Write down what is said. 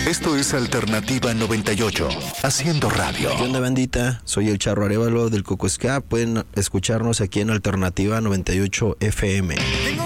Esto es Alternativa 98, haciendo radio. ¿Qué onda, bandita? Soy el Charro Arévalo del Cocosca. Pueden escucharnos aquí en Alternativa 98 FM.